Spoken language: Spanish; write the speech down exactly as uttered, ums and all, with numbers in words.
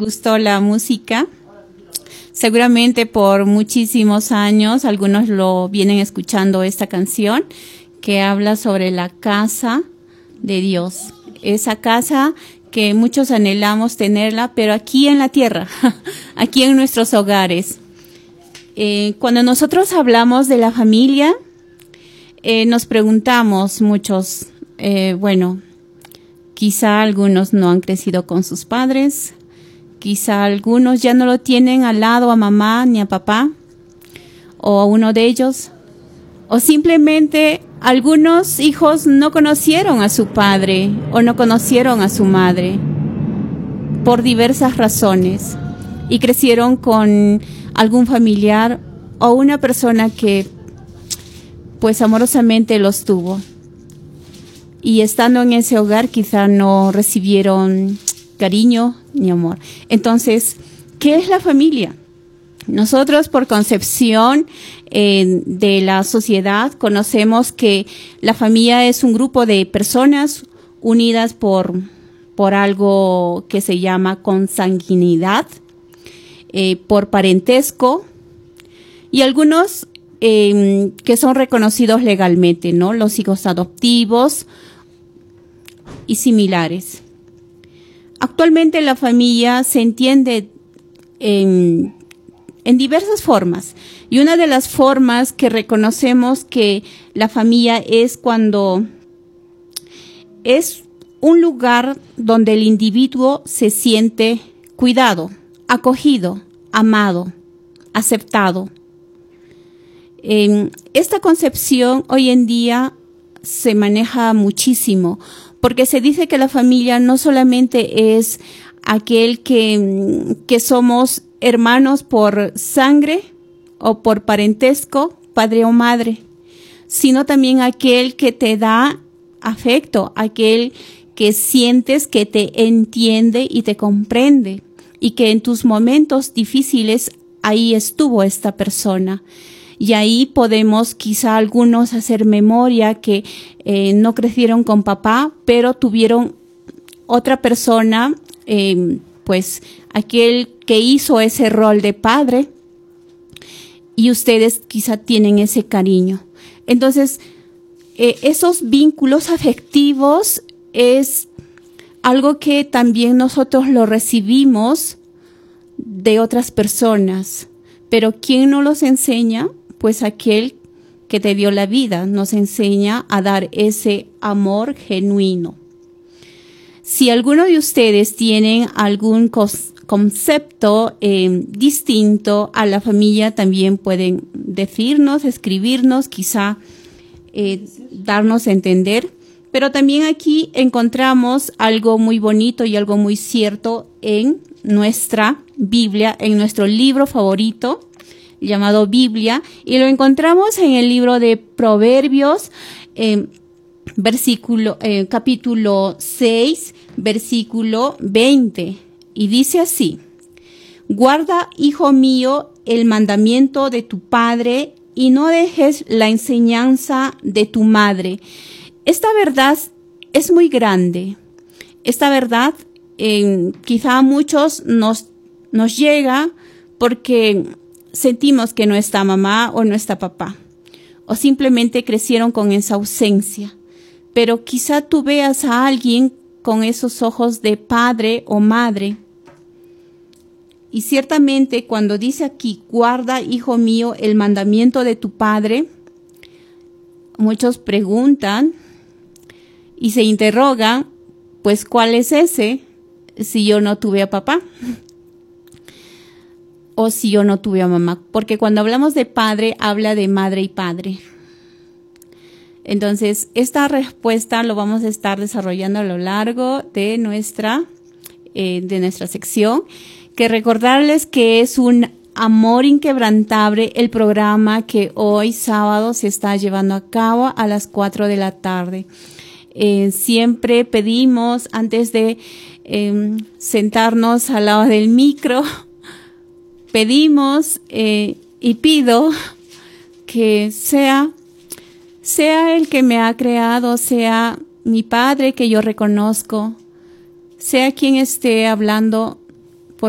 gustó la música. Seguramente por muchísimos años algunos lo vienen escuchando esta canción que habla sobre la casa de Dios. Esa casa que muchos anhelamos tenerla, pero aquí en la tierra, aquí en nuestros hogares. Eh, cuando nosotros hablamos de la familia, eh, nos preguntamos muchos, eh, bueno, quizá algunos no han crecido con sus padres, quizá algunos ya no lo tienen al lado a mamá ni a papá, o a uno de ellos, o simplemente algunos hijos no conocieron a su padre o no conocieron a su madre por diversas razones y crecieron con algún familiar o una persona que pues amorosamente los tuvo. Y estando en ese hogar quizá no recibieron cariño ni amor. Entonces, ¿qué es la familia? Nosotros por concepción eh, de la sociedad conocemos que la familia es un grupo de personas unidas por, por algo que se llama consanguinidad, eh, por parentesco y algunos eh, que son reconocidos legalmente, ¿no? Los hijos adoptivos y similares. Actualmente la familia se entiende en, en diversas formas y una de las formas que reconocemos que la familia es cuando es un lugar donde el individuo se siente cuidado, acogido, amado, aceptado. Eh, esta concepción hoy en día se maneja muchísimo porque se dice que la familia no solamente es aquel que, que somos hermanos por sangre o por parentesco, padre o madre, sino también aquel que te da afecto, aquel que sientes que te entiende y te comprende y que en tus momentos difíciles ahí estuvo esta persona. Y ahí podemos quizá algunos hacer memoria que eh, no crecieron con papá, pero tuvieron otra persona, eh, pues aquel que hizo ese rol de padre y ustedes quizá tienen ese cariño. Entonces, eh, esos vínculos afectivos es algo que también nosotros lo recibimos de otras personas, pero ¿quién nos los enseña? Pues aquel que te dio la vida nos enseña a dar ese amor genuino. Si alguno de ustedes tienen algún concepto eh, distinto a la familia, también pueden decirnos, escribirnos, quizá eh, darnos a entender. Pero también aquí encontramos algo muy bonito y algo muy cierto en nuestra Biblia, en nuestro libro favorito, llamado Biblia, y lo encontramos en el libro de Proverbios, eh, versículo, eh, capítulo seis, versículo veinte, y dice así: guarda, hijo mío, el mandamiento de tu padre y no dejes la enseñanza de tu madre. Esta verdad es muy grande. Esta verdad eh, quizá a muchos nos, nos llega porque sentimos que no está mamá o no está papá, o simplemente crecieron con esa ausencia. Pero quizá tú veas a alguien con esos ojos de padre o madre. Y ciertamente cuando dice aquí, guarda, hijo mío, el mandamiento de tu padre, muchos preguntan y se interrogan, pues, ¿cuál es ese si yo no tuve a papá? O si yo no tuve a mamá, porque cuando hablamos de padre, habla de madre y padre. Entonces, esta respuesta lo vamos a estar desarrollando a lo largo de nuestra, eh, de nuestra sección, que recordarles que es un amor inquebrantable el programa que hoy sábado se está llevando a cabo a las cuatro de la tarde. Eh, siempre pedimos, antes de eh, sentarnos al lado del micro, pedimos eh, y pido que sea, sea el que me ha creado, sea mi padre que yo reconozco, sea quien esté hablando